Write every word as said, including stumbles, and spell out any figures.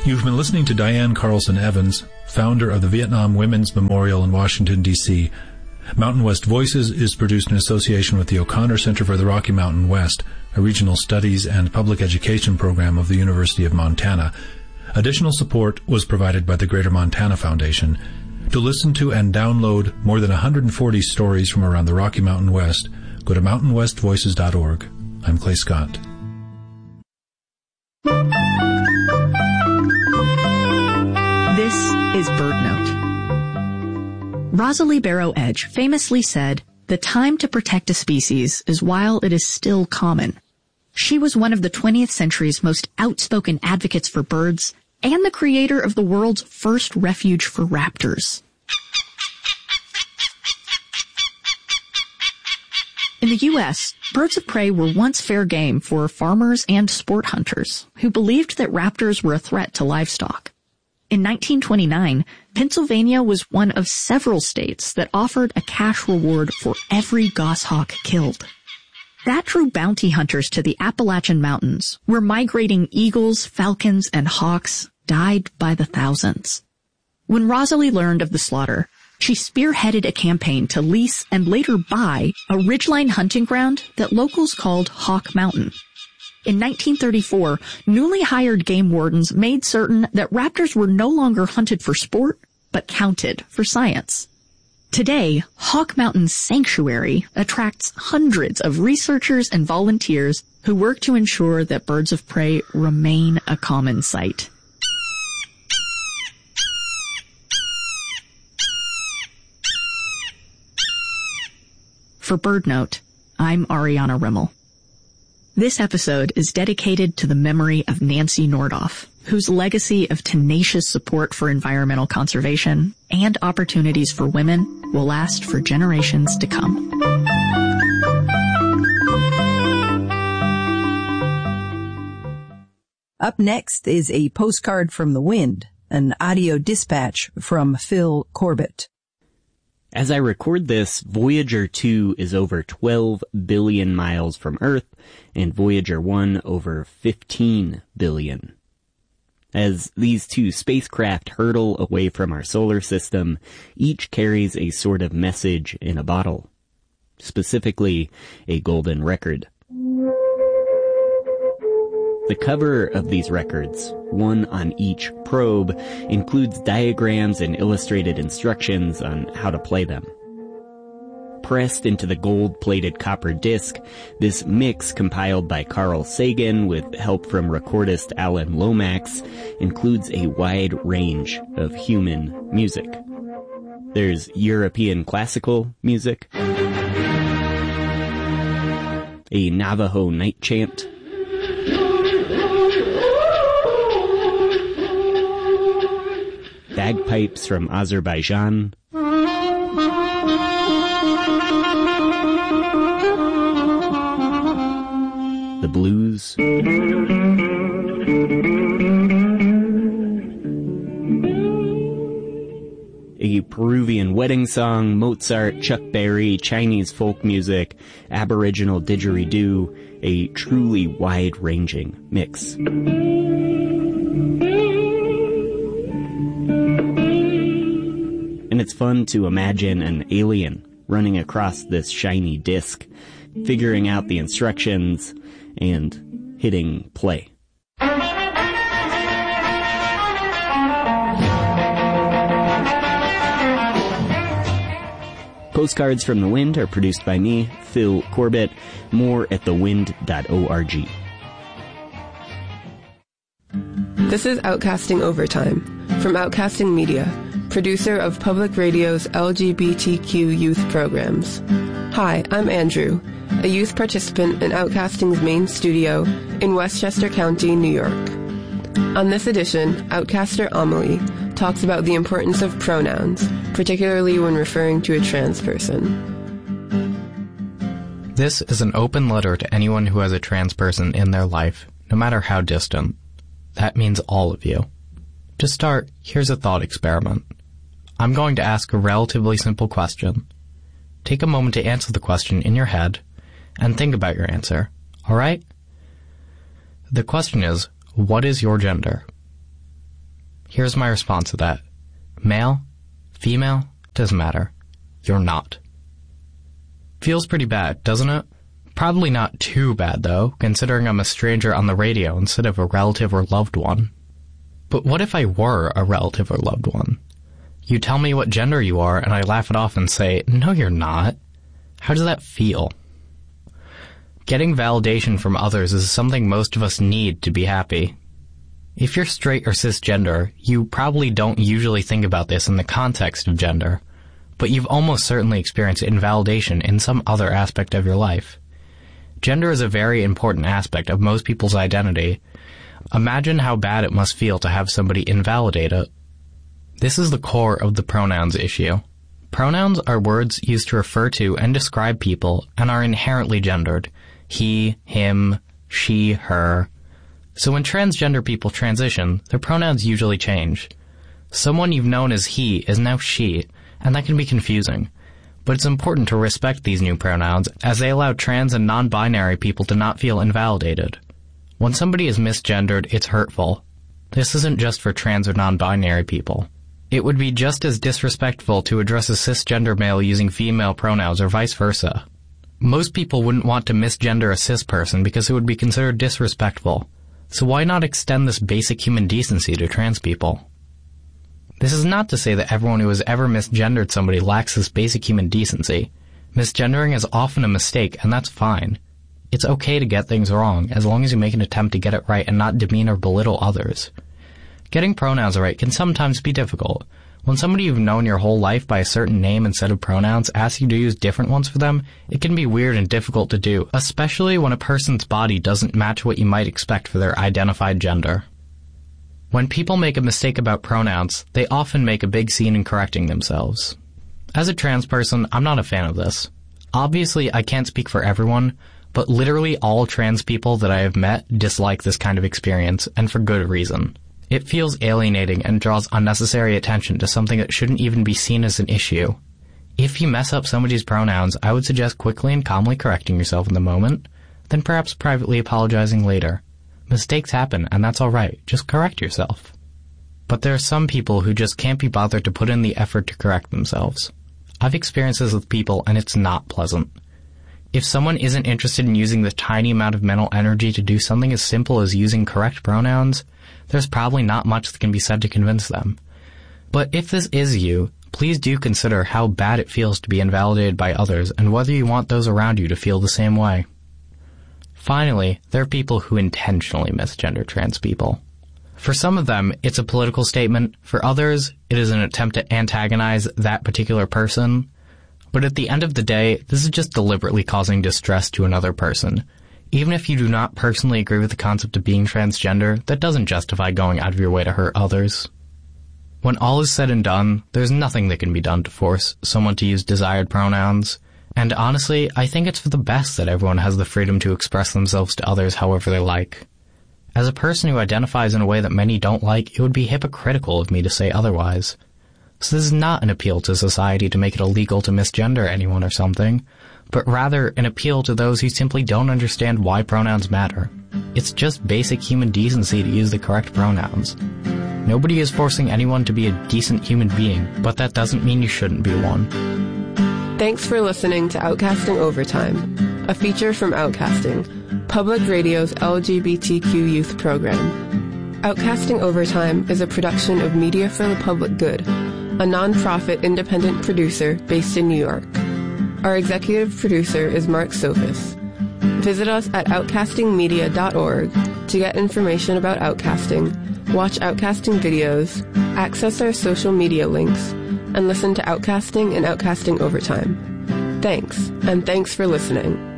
You've been listening to Diane Carlson Evans, founder of the Vietnam Women's Memorial in Washington, D C Mountain West Voices is produced in association with the O'Connor Center for the Rocky Mountain West, a regional studies and public education program of the University of Montana. Additional support was provided by the Greater Montana Foundation. To listen to and download more than one hundred forty stories from around the Rocky Mountain West, go to mountain west voices dot org. I'm Clay Scott. This is BirdNote. Rosalie Barrow Edge famously said, "The time to protect a species is while it is still common." She was one of the twentieth century's most outspoken advocates for birds and the creator of the world's first refuge for raptors. In the U S, birds of prey were once fair game for farmers and sport hunters who believed that raptors were a threat to livestock. In nineteen twenty-nine, Pennsylvania was one of several states that offered a cash reward for every goshawk killed. That drew bounty hunters to the Appalachian Mountains, where migrating eagles, falcons, and hawks died by the thousands. When Rosalie learned of the slaughter, she spearheaded a campaign to lease and later buy a ridgeline hunting ground that locals called Hawk Mountain. In nineteen thirty-four, newly hired game wardens made certain that raptors were no longer hunted for sport, but counted for science. Today, Hawk Mountain Sanctuary attracts hundreds of researchers and volunteers who work to ensure that birds of prey remain a common sight. For BirdNote, I'm Ariana Rimmel. This episode is dedicated to the memory of Nancy Nordoff, whose legacy of tenacious support for environmental conservation and opportunities for women will last for generations to come. Up next is a postcard from the wind, an audio dispatch from Phil Corbett. As I record this, Voyager two is over twelve billion miles from Earth, and Voyager one over fifteen billion. As these two spacecraft hurtle away from our solar system, each carries a sort of message in a bottle. Specifically, a golden record. The cover of these records, one on each probe, includes diagrams and illustrated instructions on how to play them. Pressed into the gold-plated copper disc, this mix compiled by Carl Sagan with help from recordist Alan Lomax includes a wide range of human music. There's European classical music, a Navajo night chant, bagpipes from Azerbaijan, the blues, a Peruvian wedding song, Mozart, Chuck Berry, Chinese folk music, Aboriginal didgeridoo, a truly wide-ranging mix. And it's fun to imagine an alien running across this shiny disc, figuring out the instructions, and hitting play. Postcards from the Wind are produced by me, Phil Corbett. More at the wind dot org. This is Outcasting Overtime from Outcasting Media, producer of Public Radio's L G B T Q youth programs. Hi, I'm Andrew, a youth participant in Outcasting's main studio in Westchester County, New York. On this edition, Outcaster Amelie talks about the importance of pronouns, particularly when referring to a trans person. This is an open letter to anyone who has a trans person in their life, no matter how distant. That means all of you. To start, here's a thought experiment. I'm going to ask a relatively simple question. Take a moment to answer the question in your head, and think about your answer, all right? The question is, what is your gender? Here's my response to that. Male? Female? Doesn't matter. You're not. Feels pretty bad, doesn't it? Probably not too bad, though, considering I'm a stranger on the radio instead of a relative or loved one. But what if I were a relative or loved one? You tell me what gender you are, and I laugh it off and say, no, you're not. How does that feel? Getting validation from others is something most of us need to be happy. If you're straight or cisgender, you probably don't usually think about this in the context of gender, but you've almost certainly experienced invalidation in some other aspect of your life. Gender is a very important aspect of most people's identity. Imagine how bad it must feel to have somebody invalidate it. This is the core of the pronouns issue. Pronouns are words used to refer to and describe people and are inherently gendered. He, him, she, her. So when transgender people transition, their pronouns usually change. Someone you've known as he is now she, and that can be confusing. But it's important to respect these new pronouns, as they allow trans and non-binary people to not feel invalidated. When somebody is misgendered, it's hurtful. This isn't just for trans or non-binary people. It would be just as disrespectful to address a cisgender male using female pronouns or vice versa. Most people wouldn't want to misgender a cis person because it would be considered disrespectful. So why not extend this basic human decency to trans people? This is not to say that everyone who has ever misgendered somebody lacks this basic human decency. Misgendering is often a mistake, and that's fine. It's okay to get things wrong, as long as you make an attempt to get it right and not demean or belittle others. Getting pronouns right can sometimes be difficult. When somebody you've known your whole life by a certain name instead of pronouns asks you to use different ones for them, it can be weird and difficult to do, especially when a person's body doesn't match what you might expect for their identified gender. When people make a mistake about pronouns, they often make a big scene in correcting themselves. As a trans person, I'm not a fan of this. Obviously, I can't speak for everyone, but literally all trans people that I have met dislike this kind of experience, and for good reason. It feels alienating and draws unnecessary attention to something that shouldn't even be seen as an issue. If you mess up somebody's pronouns, I would suggest quickly and calmly correcting yourself in the moment, then perhaps privately apologizing later. Mistakes happen, and that's alright. Just correct yourself. But there are some people who just can't be bothered to put in the effort to correct themselves. I've experienced this with people, and it's not pleasant. If someone isn't interested in using the tiny amount of mental energy to do something as simple as using correct pronouns, there's probably not much that can be said to convince them. But if this is you, please do consider how bad it feels to be invalidated by others and whether you want those around you to feel the same way. Finally, there are people who intentionally misgender trans people. For some of them, it's a political statement. For others, it is an attempt to antagonize that particular person. But at the end of the day, this is just deliberately causing distress to another person. Even if you do not personally agree with the concept of being transgender, that doesn't justify going out of your way to hurt others. When all is said and done, there's nothing that can be done to force someone to use desired pronouns. And honestly, I think it's for the best that everyone has the freedom to express themselves to others however they like. As a person who identifies in a way that many don't like, it would be hypocritical of me to say otherwise. So this is not an appeal to society to make it illegal to misgender anyone or something, but rather an appeal to those who simply don't understand why pronouns matter. It's just basic human decency to use the correct pronouns. Nobody is forcing anyone to be a decent human being, but that doesn't mean you shouldn't be one. Thanks for listening to Outcasting Overtime, a feature from Outcasting, Public Radio's L G B T Q youth program. Outcasting Overtime is a production of Media for the Public Good, a non-profit independent producer based in New York. Our executive producer is Mark Sophis. Visit us at outcasting media dot org to get information about Outcasting, watch Outcasting videos, access our social media links, and listen to Outcasting and Outcasting Overtime. Thanks, and thanks for listening.